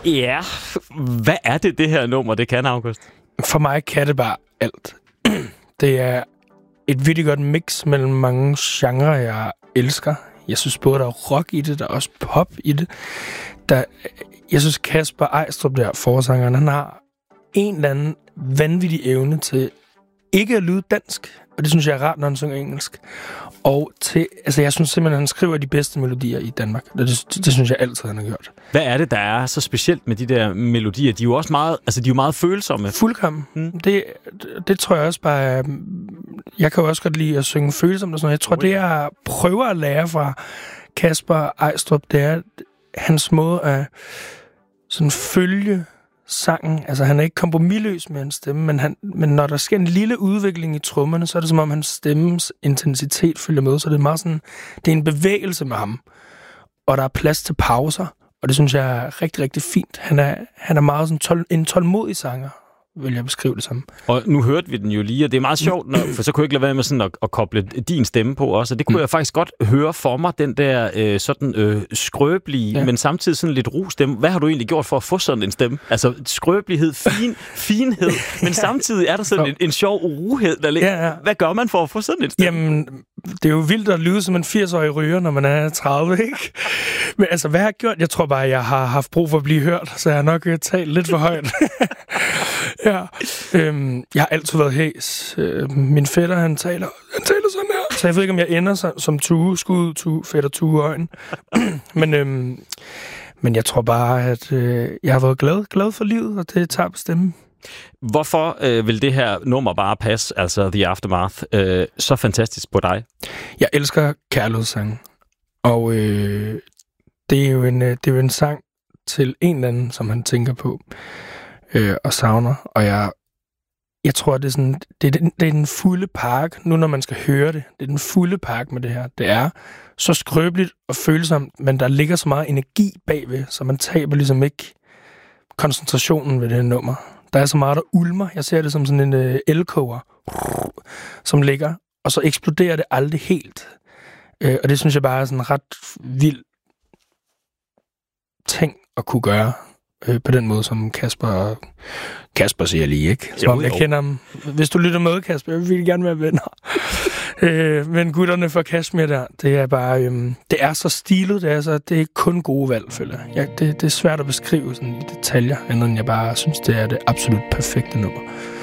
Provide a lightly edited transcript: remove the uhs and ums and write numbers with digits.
Ja, hvad er det her nummer, det kan, August? For mig kan det bare alt. Det er et virkelig godt mix mellem mange genrer, jeg elsker. Jeg synes både, der er rock i det, der er også pop i det. Jeg synes, Kasper Eistrup, der forsangeren, han har en eller anden vanvittig evne til ikke at lyde dansk, og det synes jeg er rart, når han synger engelsk. Og jeg synes simpelthen, han skriver de bedste melodier i Danmark. Det synes jeg altid, han har gjort. Hvad er det, der er så specielt med de der melodier? De er jo også meget, de er jo meget følsomme. Fuldkommen. Det tror jeg også bare... Jeg kan jo også godt lide at synge følsomt og sådan noget. Jeg tror, det jeg prøver at lære fra Kasper Eistrup, det er hans måde at sådan følge sangen. Altså, han er ikke kompromisløs med hans stemme, men når der sker en lille udvikling i trommerne, så er det som om hans stemmes intensitet følger med. Så det er meget sådan, det er en bevægelse med ham. Og der er plads til pauser, og det synes jeg er rigtig, rigtig fint. Han er meget sådan en tålmodig sanger, vil jeg beskrive det som. Og nu hørte vi den jo lige, og det er meget sjovt, for så kunne jeg ikke lade være med sådan at koble din stemme på også. Og det kunne jeg faktisk godt høre for mig, den der skrøbelige, men samtidig sådan lidt ro stemme. Hvad har du egentlig gjort for at få sådan en stemme? Altså skrøbelighed, finhed, men samtidig er der sådan en sjov rohed, der ligger. Ja. Hvad gør man for at få sådan en stemme? Jamen, det er jo vildt at lyde som en 80-årig ryger, når man er 30, ikke? Men altså, hvad har jeg gjort? Jeg tror bare, jeg har haft brug for at blive hørt, så jeg har nok talt lidt for højt. Ja. Jeg har altid været hæs. Min fætter, han taler sådan her. Så jeg ved ikke, om jeg ender som Tue, skud fætter Tue øjen. Men jeg tror bare, at jeg har været glad for livet, og det tager på stemmen. Hvorfor vil det her nummer bare passe, altså The Aftermath, så fantastisk på dig? Jeg elsker kærlighedssange. Og det er jo en sang til en eller anden, som han tænker på og savner. Og jeg tror, det er sådan, det er den fulde park, nu når man skal høre det. Det er den fulde park med det her. Det er så skrøbeligt og følsomt, men der ligger så meget energi bagved, så man taber ligesom ikke koncentrationen ved det her nummer. Der er så meget, der ulmer. Jeg ser det som sådan en elkoger, som ligger, og så eksploderer det aldrig helt. Og det synes jeg bare er sådan en ret vild ting at kunne gøre. På den måde, som Kasper siger lige, ikke? Som jeg kender ham. Hvis du lytter med, Kasper, jeg vil gerne være venner. Men gutterne fra Kashmir der, det er bare... det er så stilet, det er kun gode valg, føler jeg. Det er svært at beskrive sådan i detaljer, end jeg bare synes, det er det absolut perfekte nummer.